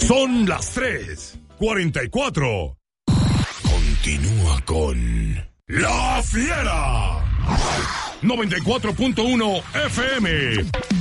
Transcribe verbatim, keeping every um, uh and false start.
Son las tres cuarenta y cuatro. Continúa con La Fiera. noventa y cuatro punto uno F M.